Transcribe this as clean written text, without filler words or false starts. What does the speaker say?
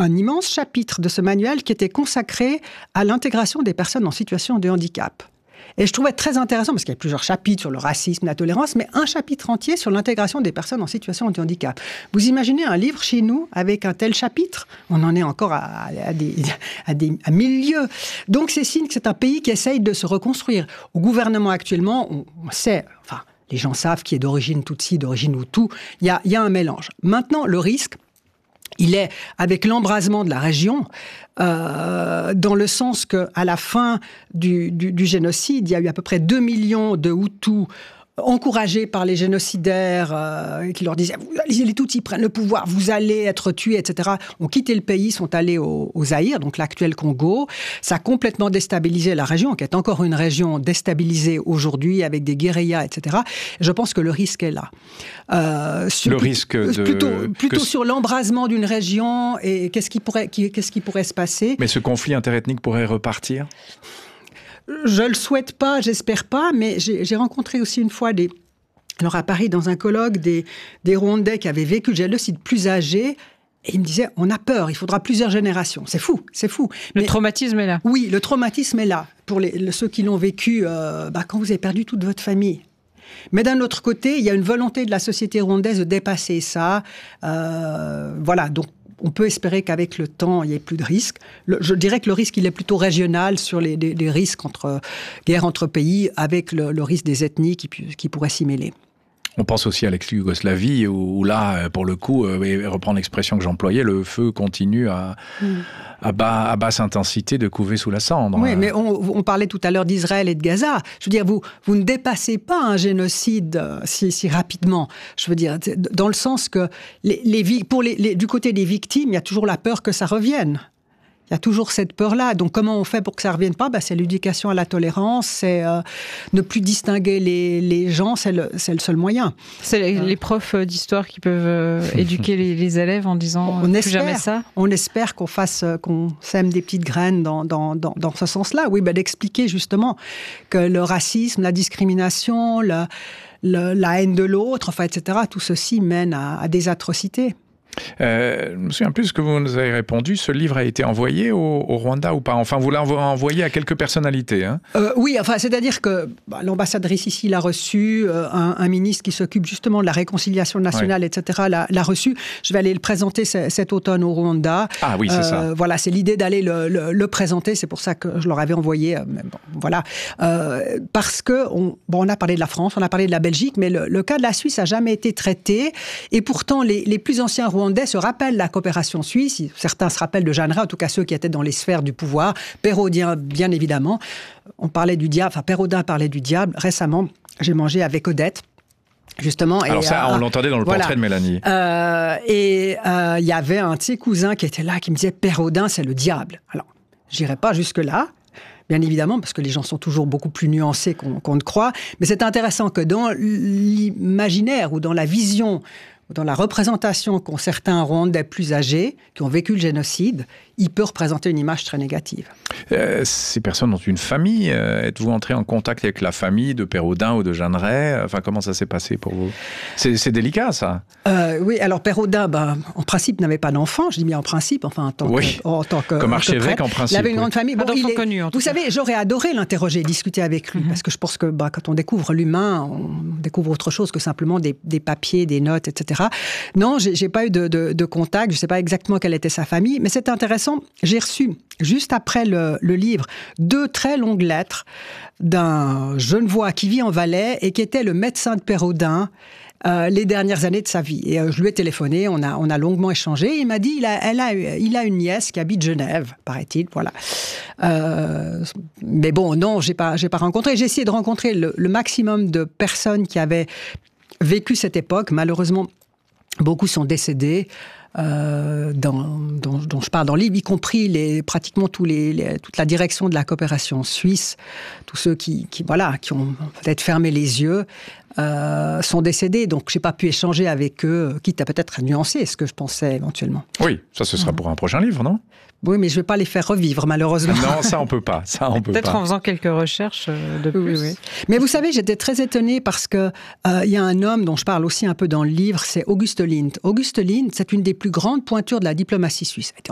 un immense chapitre de ce manuel qui était consacré à l'intégration des personnes en situation de handicap. Et je trouvais très intéressant, parce qu'il y a plusieurs chapitres sur le racisme, la tolérance, mais un chapitre entier sur l'intégration des personnes en situation de handicap. Vous imaginez un livre chez nous avec un tel chapitre? On en est encore à 1000 lieues. Donc c'est signe que c'est un pays qui essaye de se reconstruire. Au gouvernement actuellement, on sait, enfin, les gens savent qui est d'origine Tutsi, d'origine Hutu, il y a un mélange. Maintenant, le risque, il est avec l'embrasement de la région, dans le sens qu'à la fin du génocide, il y a eu à peu près 2 millions de Hutus encouragés par les génocidaires qui leur disaient « les Tutsis prennent le pouvoir, vous allez être tués, etc. » ont quitté le pays, sont allés au Zaïre, donc l'actuel Congo. Ça a complètement déstabilisé la région, qui est encore une région déstabilisée aujourd'hui avec des guérillas, etc. Je pense que le risque est là. Plutôt sur l'embrasement d'une région et qu'est-ce qui pourrait se passer. Mais ce conflit interethnique pourrait repartir ? Je le souhaite pas, j'espère pas, mais j'ai rencontré aussi une fois alors à Paris, dans un colloque, des Rwandais qui avaient vécu le génocide plus âgés, et ils me disaient, on a peur, il faudra plusieurs générations. C'est fou. Le traumatisme est là. Oui, le traumatisme est là. Pour ceux qui l'ont vécu, quand vous avez perdu toute votre famille. Mais d'un autre côté, il y a une volonté de la société rwandaise de dépasser ça. Voilà, donc on peut espérer qu'avec le temps, il n'y ait plus de risques. Je dirais que le risque, il est plutôt régional sur les risques guerre entre pays, avec le risque des ethnies qui pourraient s'y mêler. On pense aussi à l'ex-Yougoslavie, où là, pour le coup, et reprendre l'expression que j'employais, le feu continue à basse intensité de couver sous la cendre. Oui, mais on parlait tout à l'heure d'Israël et de Gaza. Je veux dire, vous ne dépassez pas un génocide si rapidement. Je veux dire, dans le sens que du côté des victimes, il y a toujours la peur que ça revienne. Il y a toujours cette peur-là. Donc, comment on fait pour que ça ne revienne pas ? C'est l'éducation à la tolérance, c'est ne plus distinguer les gens, c'est le seul moyen. C'est les profs d'histoire qui peuvent éduquer les élèves en disant plus jamais ça. On espère qu'on sème des petites graines dans ce sens-là. Oui, d'expliquer justement que le racisme, la discrimination, la haine de l'autre, etc., tout ceci mène à des atrocités. Je me souviens plus ce que vous nous avez répondu. Ce livre a été envoyé au Rwanda ou pas ? Enfin, vous l'avez envoyé à quelques personnalités. Hein ? Oui, c'est-à-dire que l'ambassadrice ici l'a reçu, un ministre qui s'occupe justement de la réconciliation nationale, etc., l'a reçu. Je vais aller le présenter cet automne au Rwanda. Ah oui, c'est ça. Voilà, c'est l'idée d'aller le présenter. C'est pour ça que je leur avais envoyé. Voilà, parce que on a parlé de la France, on a parlé de la Belgique, mais le cas de la Suisse n'a jamais été traité. Et pourtant, les plus anciens Rwandais se rappellent la coopération suisse. Certains se rappellent de Jeanneret, en tout cas ceux qui étaient dans les sphères du pouvoir. Pérodin, bien évidemment. On parlait du diable, Pérodin parlait du diable. Récemment, j'ai mangé avec Odette. Justement. Alors on l'entendait dans le portrait de Mélanie. Il y avait un de ses cousins qui était là, qui me disait « Pérodin, c'est le diable ». Alors, j'irai pas jusque-là, bien évidemment, parce que les gens sont toujours beaucoup plus nuancés qu'on ne croit. Mais c'est intéressant que dans l'imaginaire ou dans la vision, dans la représentation qu'ont certains Rwandais plus âgés, qui ont vécu le génocide, il peut représenter une image très négative. Ces personnes ont une famille. Êtes-vous entré en contact avec la famille de Pérodin ou de Jeanneret ? Enfin, comment ça s'est passé pour vous ? C'est délicat, ça. Oui, alors Pérodin, en principe, n'avait pas d'enfant. Je dis bien en principe, enfin, en tant que comme archevêque, en principe. Il avait une grande famille. Connu, vous savez, j'aurais adoré l'interroger, discuter avec lui, parce que je pense que quand on découvre l'humain, on découvre autre chose que simplement des papiers, des notes, etc. Non, j'ai pas eu de contact. Je sais pas exactement quelle était sa famille, mais c'est intéressant. J'ai reçu, juste après le livre, 2 très longues lettres d'un Genevois qui vit en Valais et qui était le médecin de Pérodin les dernières années de sa vie. Et je lui ai téléphoné, on a longuement échangé. Il m'a dit il a une nièce qui habite Genève, paraît-il. Voilà. Mais bon, non, j'ai pas rencontré. J'ai essayé de rencontrer le maximum de personnes qui avaient vécu cette époque. Malheureusement, beaucoup sont décédés. Dont je parle dans le livre, y compris pratiquement toute la direction de la coopération suisse, tous ceux qui ont peut-être fermé les yeux, sont décédés. Donc, j'ai pas pu échanger avec eux, quitte à peut-être nuancer ce que je pensais éventuellement. Oui, ça ce sera pour un prochain livre, non ? Oui, mais je vais pas les faire revivre, malheureusement. Non, ça on peut pas. Peut-être en faisant quelques recherches de plus. Oui. Mais vous savez, j'étais très étonnée parce que y a un homme dont je parle aussi un peu dans le livre, c'est Auguste Lind. Auguste Lind, c'est une des plus grandes pointures de la diplomatie suisse.